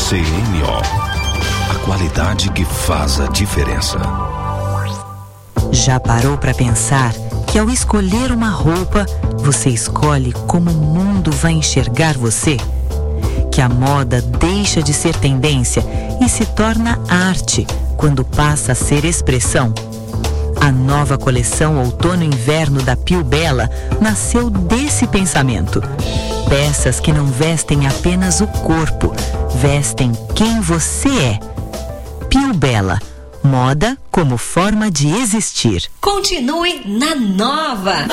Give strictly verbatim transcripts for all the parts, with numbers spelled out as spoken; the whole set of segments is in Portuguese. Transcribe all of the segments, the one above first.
C M O. A qualidade que faz a diferença. Já parou para pensar que ao escolher uma roupa, você escolhe como o mundo vai enxergar você? Que a moda deixa de ser tendência e se torna arte quando passa a ser expressão? A nova coleção Outono-Inverno da Pio Bella nasceu desse pensamento. Peças que não vestem apenas o corpo, vestem quem você é. Pio Bella, moda como forma de existir. Continue na Nova.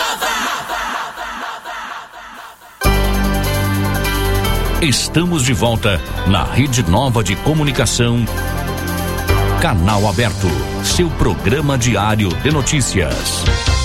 Estamos de volta na Rede Nova de Comunicação. Canal Aberto, seu programa diário de notícias.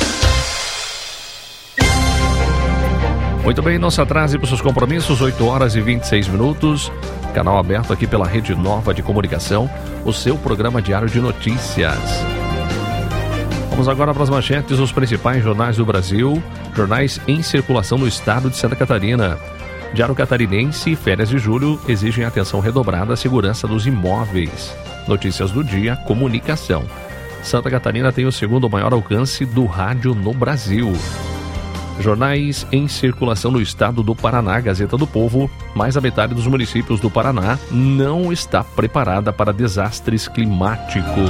Muito bem, não se atrase para os seus compromissos, oito horas e vinte e seis minutos. Canal Aberto aqui pela Rede Nova de Comunicação, o seu programa diário de notícias. Vamos agora para as manchetes dos principais jornais do Brasil, jornais em circulação no estado de Santa Catarina. Diário Catarinense, férias de julho exigem atenção redobrada à segurança dos imóveis. Notícias do dia, comunicação. Santa Catarina tem o segundo maior alcance do rádio no Brasil. Jornais em circulação no estado do Paraná, Gazeta do Povo. Mais da metade dos municípios do Paraná não está preparada para desastres climáticos.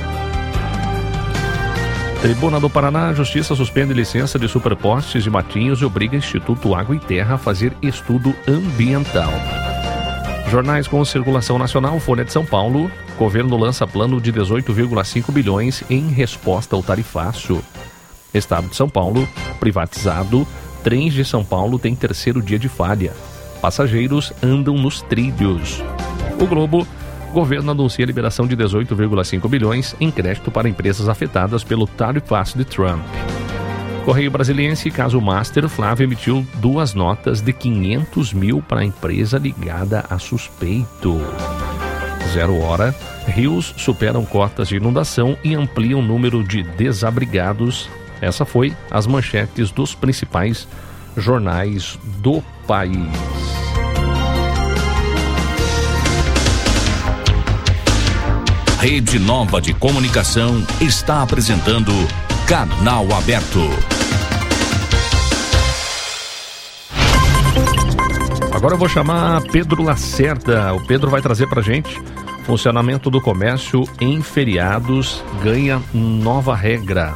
Tribuna do Paraná, a Justiça suspende licença de superpostes de Matinhos e obriga Instituto Água e Terra a fazer estudo ambiental. Jornais com circulação nacional, Folha de São Paulo. Governo lança plano de dezoito vírgula cinco bilhões em resposta ao tarifaço. Estado de São Paulo, privatizado. Trens de São Paulo tem terceiro dia de falha. Passageiros andam nos trilhos. O Globo, governo anuncia a liberação de dezoito vírgula cinco bilhões em crédito para empresas afetadas pelo tarifaço de Trump. Correio Brasiliense, caso Master, Flávio emitiu duas notas de quinhentos mil para a empresa ligada a suspeito. Zero hora, rios superam cotas de inundação e ampliam o número de desabrigados. Essa foi as manchetes dos principais jornais do país. Rede Nova de Comunicação está apresentando Canal Aberto. Agora eu vou chamar Pedro Lacerda. O Pedro vai trazer pra gente funcionamento do comércio em feriados ganha nova regra.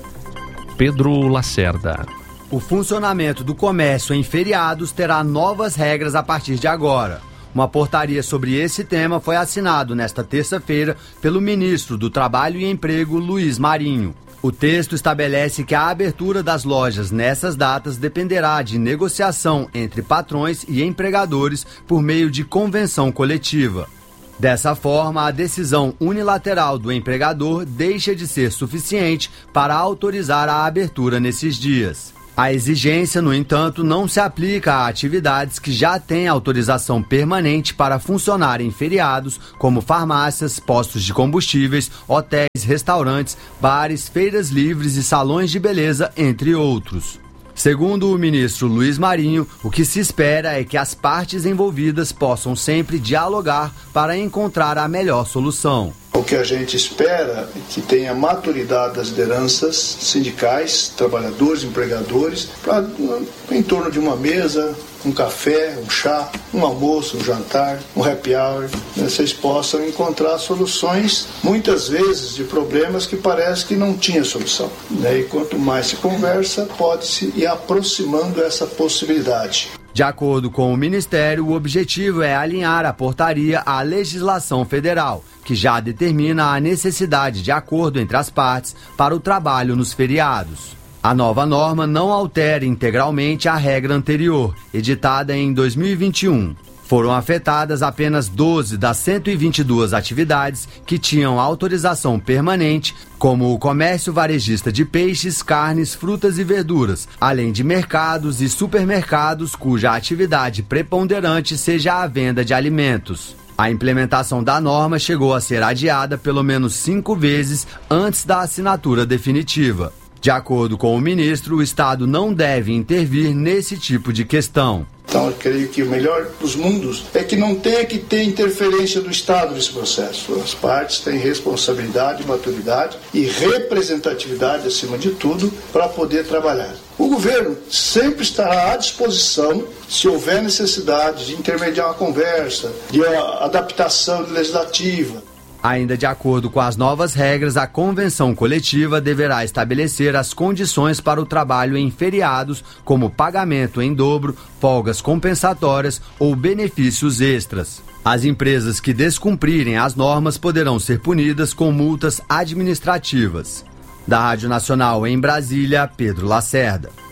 Pedro Lacerda. O funcionamento do comércio em feriados terá novas regras a partir de agora. Uma portaria sobre esse tema foi assinado nesta terça-feira pelo ministro do Trabalho e Emprego, Luiz Marinho. O texto estabelece que a abertura das lojas nessas datas dependerá de negociação entre patrões e empregadores por meio de convenção coletiva. Dessa forma, a decisão unilateral do empregador deixa de ser suficiente para autorizar a abertura nesses dias. A exigência, no entanto, não se aplica a atividades que já têm autorização permanente para funcionar em feriados, como farmácias, postos de combustíveis, hotéis, restaurantes, bares, feiras livres e salões de beleza, entre outros. Segundo o ministro Luiz Marinho, o que se espera é que as partes envolvidas possam sempre dialogar para encontrar a melhor solução. O que a gente espera é que tenha maturidade das lideranças sindicais, trabalhadores, empregadores, para em torno de uma mesa, um café, um chá, um almoço, um jantar, um happy hour, né, vocês possam encontrar soluções, muitas vezes, de problemas que parece que não tinha solução. Né? E quanto mais se conversa, pode-se ir aproximando essa possibilidade. De acordo com o Ministério, o objetivo é alinhar a portaria à legislação federal, que já determina a necessidade de acordo entre as partes para o trabalho nos feriados. A nova norma não altera integralmente a regra anterior, editada em dois mil e vinte e um. Foram afetadas apenas doze das cento e vinte e duas atividades que tinham autorização permanente, como o comércio varejista de peixes, carnes, frutas e verduras, além de mercados e supermercados cuja atividade preponderante seja a venda de alimentos. A implementação da norma chegou a ser adiada pelo menos cinco vezes antes da assinatura definitiva. De acordo com o ministro, o Estado não deve intervir nesse tipo de questão. Então eu creio que o melhor dos mundos é que não tenha que ter interferência do Estado nesse processo. As partes têm responsabilidade, maturidade e representatividade, acima de tudo, para poder trabalhar. O governo sempre estará à disposição, se houver necessidade de intermediar uma conversa, de adaptação legislativa. Ainda de acordo com as novas regras, a convenção coletiva deverá estabelecer as condições para o trabalho em feriados, como pagamento em dobro, folgas compensatórias ou benefícios extras. As empresas que descumprirem as normas poderão ser punidas com multas administrativas. Da Rádio Nacional em Brasília, Pedro Lacerda.